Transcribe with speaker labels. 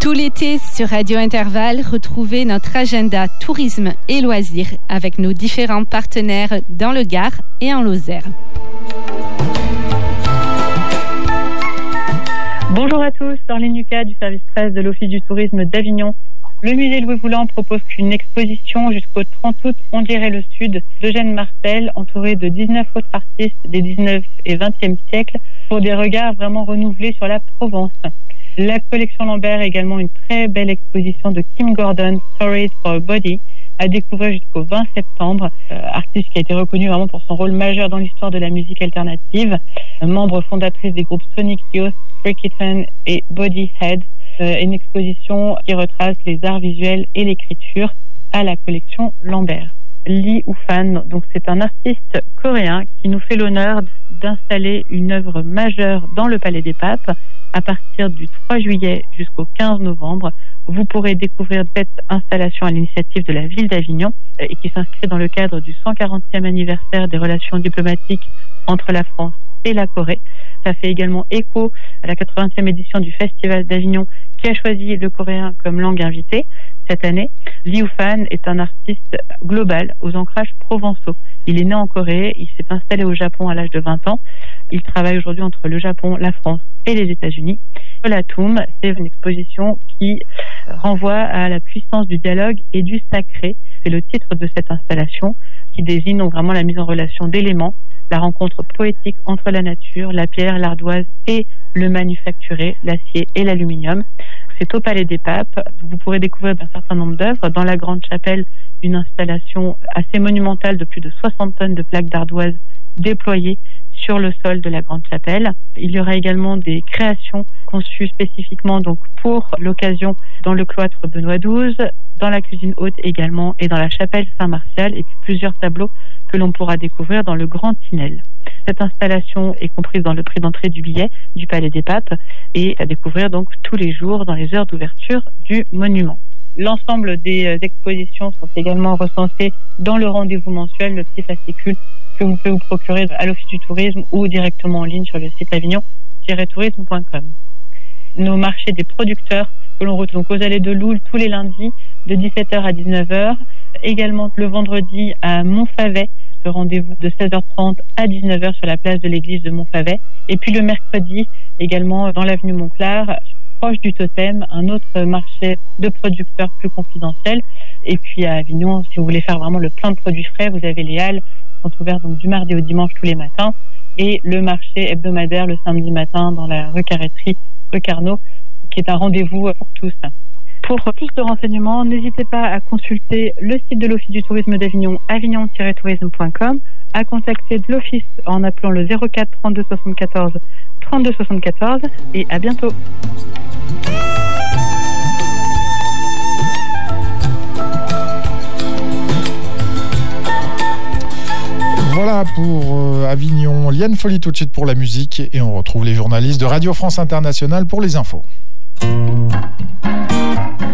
Speaker 1: Tout l'été sur Radio Intervalle, retrouvez notre agenda tourisme et loisirs avec nos différents partenaires dans le Gard et en Lozère.
Speaker 2: Bonjour à tous, Orline Lucas du service presse de l'Office du tourisme d'Avignon. Le musée Louis Voulant propose une exposition jusqu'au 30 août, On dirait le Sud, d'Eugène Martel, entouré de 19 autres artistes des 19 et 20e siècles, pour des regards vraiment renouvelés sur la Provence. La collection Lambert a également une très belle exposition de Kim Gordon, Stories for a Body, à découvrir jusqu'au 20 septembre. Artiste qui a été reconnu vraiment pour son rôle majeur dans l'histoire de la musique alternative. Membre fondatrice des groupes Sonic Youth, Free Kitten et Body Head. Une exposition qui retrace les arts visuels et l'écriture à la collection Lambert. Lee Ufan, donc c'est un artiste coréen qui nous fait l'honneur d'installer une œuvre majeure dans le Palais des Papes à partir du 3 juillet jusqu'au 15 novembre. Vous pourrez découvrir cette installation à l'initiative de la ville d'Avignon et qui s'inscrit dans le cadre du 140e anniversaire des relations diplomatiques entre la France et la Corée. Ça fait également écho à la 80e édition du Festival d'Avignon qui a choisi le coréen comme langue invitée cette année. Lee Ufan est un artiste global aux ancrages provençaux. Il est né en Corée, il s'est installé au Japon à l'âge de 20 ans. Il travaille aujourd'hui entre le Japon, la France et les États-Unis. La Tomb, c'est une exposition qui renvoie à la puissance du dialogue et du sacré. C'est le titre de cette installation qui désigne donc vraiment la mise en relation d'éléments, la rencontre poétique entre la nature, la pierre, l'ardoise et le manufacturé, l'acier et l'aluminium. C'est au Palais des Papes. Vous pourrez découvrir un certain nombre d'œuvres. Dans la Grande Chapelle, une installation assez monumentale de plus de 60 tonnes de plaques d'ardoise déployées sur le sol de la Grande Chapelle. Il y aura également des créations conçues spécifiquement donc pour l'occasion dans le cloître Benoît XII, dans la cuisine haute également et dans la chapelle Saint-Martial, et puis plusieurs tableaux que l'on pourra découvrir dans le Grand Tinel. Cette installation est comprise dans le prix d'entrée du billet du Palais des Papes et à découvrir donc tous les jours dans les heures d'ouverture du monument. L'ensemble des expositions sont également recensées dans le rendez-vous mensuel, le petit fascicule que vous pouvez vous procurer à l'Office du tourisme ou directement en ligne sur le site avignon-tourisme.com. Nos marchés des producteurs que l'on retrouve donc aux Allées de Loul tous les lundis de 17h à 19h. Également le vendredi à Montfavet, ce rendez-vous de 16h30 à 19h sur la place de l'église de Montfavet. Et puis le mercredi, également dans l'avenue Montclar, proche du Totem, un autre marché de producteurs plus confidentiel. Et puis à Avignon, si vous voulez faire vraiment le plein de produits frais, vous avez les halles qui sont ouvertes donc du mardi au dimanche tous les matins. Et le marché hebdomadaire le samedi matin dans la rue Carrêterie, rue Carnot, qui est un rendez-vous pour tous. Pour plus de renseignements, n'hésitez pas à consulter le site de l'Office du tourisme d'Avignon, avignon-tourisme.com, à contacter de l'Office en appelant le 04 32 74 32 74 et à bientôt.
Speaker 3: Voilà pour Avignon. Liane Folly tout de suite pour la musique et on retrouve les journalistes de Radio France Internationale pour les infos.